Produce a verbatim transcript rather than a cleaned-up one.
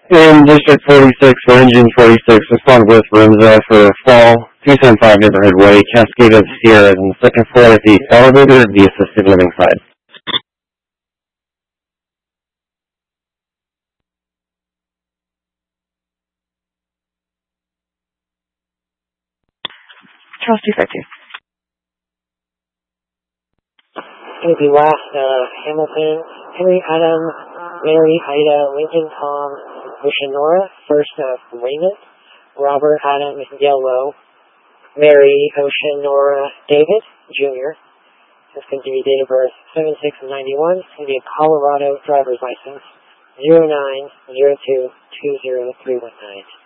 In District forty-six for Engine forty-six, respond with Rimza for Fall, two seventy-five Neighborhood Way, Cascade of Sierra, and the second floor at the elevator, the assisted living side. Charles two thirty-two. It'll be last, uh, Hamilton, Henry Adam, Mary Ida, Lincoln Tom, Ocean Nora, first, uh, Raymond, Robert Adam, Yellow, Mary Ocean Nora David, Junior It's going to be date of birth seven six ninety-one. It's going to be a Colorado driver's license, zero nine zero two two zero three one nine.